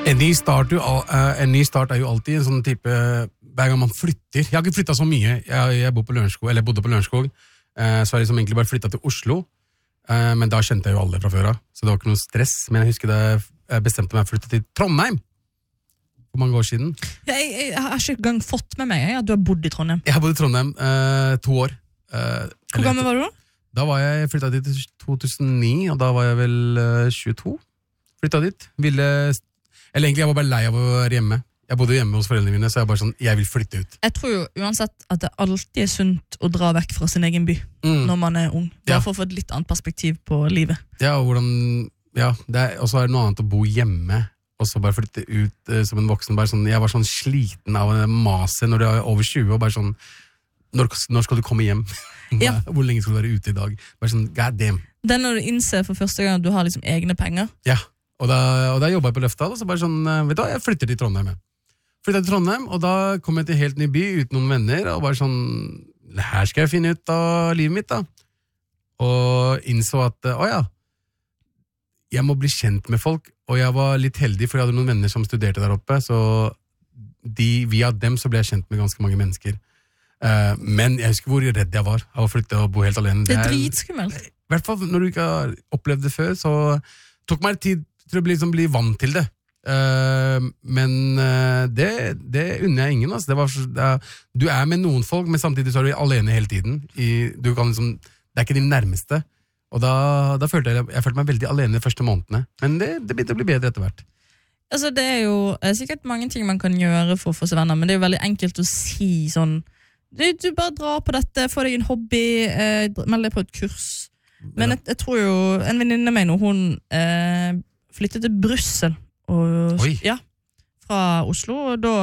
En ny start jo alltid en sånn type, hver gang man flytter. Jeg har ikke flyttet så mye, jeg bodde på Lørenskog, så har jeg liksom egentlig bare flyttet til Oslo, men da kjente jeg jo alle fra før av, så det var ikke noe stress, men jeg husker da jeg bestemte meg å flytte til Trondheim, for mange år siden. Jeg har ikke engang fått med meg at du har bodd i Trondheim. Jeg har bodd i Trondheim 2 år. Hvor gammel var du da? Da var jeg flyttet dit i 2009, og da var jeg vel 22. Flyttet dit, eller egentlig jeg var bare lei av å være hjemme. Jeg bodde hjemme hos foreldrene mine, så jeg bare sånn, jeg vil flytte ut. Jeg tror jo uansett at det alltid er sunt å dra vekk fra sin egen by når man er ung. Bare for å få et litt annet perspektiv på livet. Ja, og så er det noe annet å bo hjemme, og så bare flytte ut som en voksen. Bare sånn, jeg var sånn sliten av maset når du er over 20, og bare sånn, når skal du komme hjem? Ja. Hvor lenge skal du være ute i dag? Bare sånn, god damn. Det er når du innser for første gang at du har liksom egne penger. Ja. Og da jobbet jeg på Løftdal, og så bare sånn, vet du hva, jeg flytter til Trondheim. Og da kom jeg til en helt ny by, uten noen venner, og bare sånn, her skal jeg finne ut av livet mitt da. Og innså at, jeg må bli kjent med folk, og jeg var litt heldig, for jeg hadde noen venner som studerte der oppe, så via dem så ble jeg kjent med ganske mange mennesker. Men jeg husker hvor redd jeg var av å flytte og bo helt alene. Det er dritskummelt. I hvert fall når du ikke har opplevd det før, så tok meg tid til å bli vant til det. Men det unner jeg ingen. Altså. Du er med noen folk, men samtidig så er du alene hele tiden. Det er ikke din nærmeste. Og da følte jeg følte meg veldig alene de første månedene. Men det begynte å bli bedre etter hvert. Altså, det er jo sikkert mange ting man kan gjøre for å få seg venner, men det er jo veldig enkelt å si sånn, du bare drar på dette, få deg en hobby, meld deg på et kurs. Men jeg tror jo, en venninne meg nå, hun flyttet til Brussel fra Oslo, og da